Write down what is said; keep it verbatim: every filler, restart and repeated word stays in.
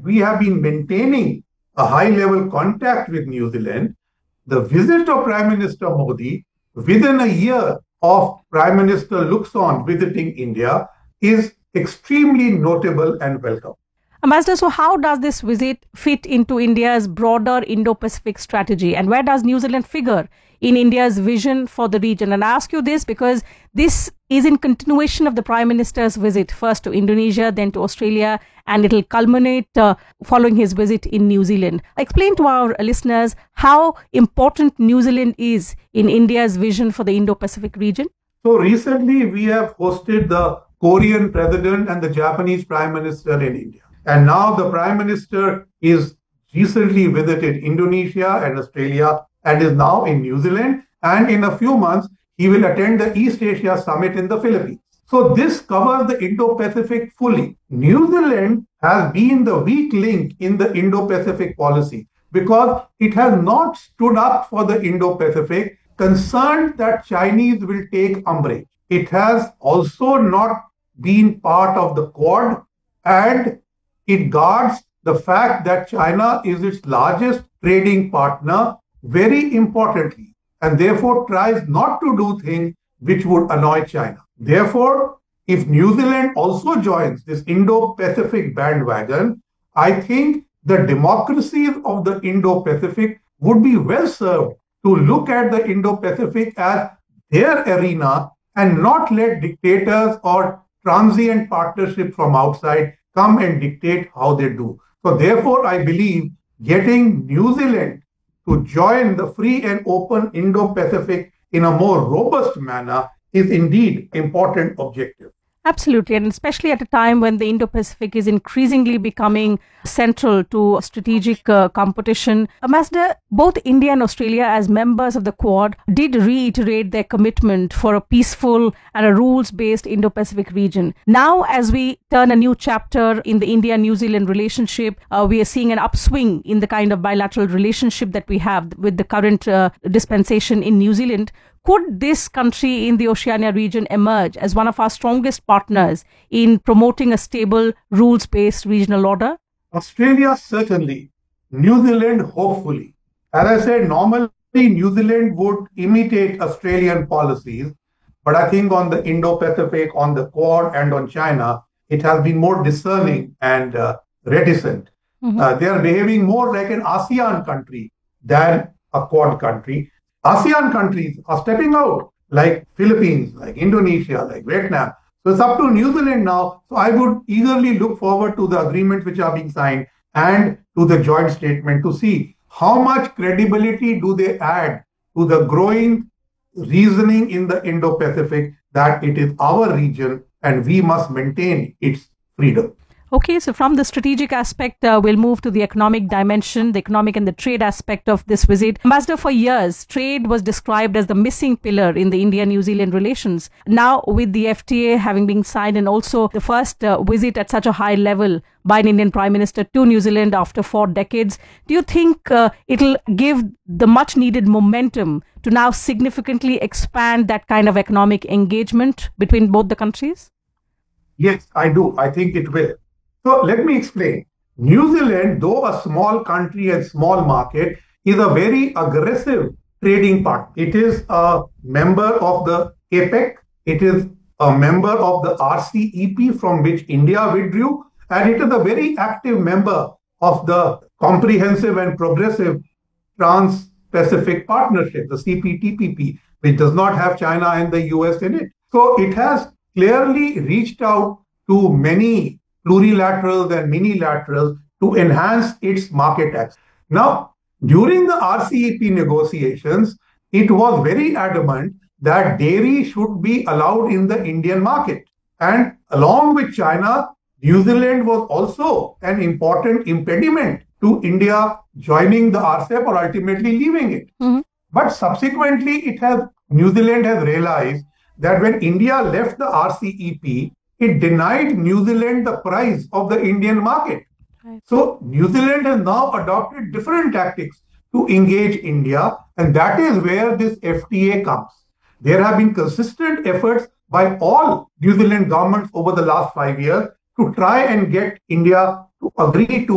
we have been maintaining a high-level contact with New Zealand. The visit of Prime Minister Modi within a year of Prime Minister Luxon visiting India is extremely notable and welcome. Ambassador, so how does this visit fit into India's broader Indo-Pacific strategy, and where does New Zealand figure in India's vision for the region? And I ask you this because this is in continuation of the Prime Minister's visit, first to Indonesia, then to Australia, and it will culminate uh, following his visit in New Zealand. Explain to our listeners how important New Zealand is in India's vision for the Indo-Pacific region. So recently we have hosted the Korean President and the Japanese Prime Minister in India. And now the Prime Minister is recently visited Indonesia and Australia and is now in New Zealand. And in a few months, he will attend the East Asia Summit in the Philippines. So this covers the Indo-Pacific fully. New Zealand has been the weak link in the Indo-Pacific policy because it has not stood up for the Indo-Pacific, concerned that Chinese will take umbrage. It has also not been part of the Quad, and it guards the fact that China is its largest trading partner very importantly, and therefore tries not to do things which would annoy China. Therefore, if New Zealand also joins this Indo-Pacific bandwagon, I think the democracies of the Indo-Pacific would be well served to look at the Indo-Pacific as their arena and not let dictators or transient partnerships from outside come and dictate how they do. So therefore, I believe getting New Zealand to join the free and open Indo-Pacific in a more robust manner is indeed an important objective. Absolutely, and especially at a time when the Indo-Pacific is increasingly becoming central to strategic uh, competition. Ambassador, both India and Australia, as members of the Quad, did reiterate their commitment for a peaceful and a rules-based Indo-Pacific region. Now, as we turn a new chapter in the India-New Zealand relationship, uh, we are seeing an upswing in the kind of bilateral relationship that we have with the current uh, dispensation in New Zealand. Could this country in the Oceania region emerge as one of our strongest partners in promoting a stable, rules-based regional order? Australia, certainly. New Zealand, hopefully. As I said, normally New Zealand would imitate Australian policies, but I think on the Indo-Pacific, on the Quad, and on China, it has been more discerning and uh, reticent. Mm-hmm. Uh, they are behaving more like an ASEAN country than a Quad country. ASEAN countries are stepping out, like Philippines, like Indonesia, like Vietnam. So it's up to New Zealand now. So I would eagerly look forward to the agreements which are being signed and to the joint statement to see how much credibility do they add to the growing reasoning in the Indo-Pacific that it is our region and we must maintain its freedom. Okay, so from the strategic aspect, uh, we'll move to the economic dimension, the economic and the trade aspect of this visit. Ambassador, for years, trade was described as the missing pillar in the India-New Zealand relations. Now, with the F T A having been signed and also the first uh, visit at such a high level by an Indian Prime Minister to New Zealand after four decades, do you think uh, it'll give the much needed momentum to now significantly expand that kind of economic engagement between both the countries? Yes, I do. I think it will. So let me explain. New Zealand, though a small country and small market, is a very aggressive trading partner. It is a member of the APEC. It is a member of the R C E P from which India withdrew. And it is a very active member of the Comprehensive and Progressive Trans-Pacific Partnership, the C P T P P, which does not have China and the U S in it. So it has clearly reached out to many plurilaterals and minilaterals to enhance its market access. Now, during the R C E P negotiations, it was very adamant that dairy should be allowed in the Indian market. And along with China, New Zealand was also an important impediment to India joining the R C E P or ultimately leaving it. Mm-hmm. But subsequently, it has New Zealand has realized that when India left the R C E P, it denied New Zealand the price of the Indian market. Right. So New Zealand has now adopted different tactics to engage India, and that is where this F T A comes. There have been consistent efforts by all New Zealand governments over the last five years to try and get India to agree to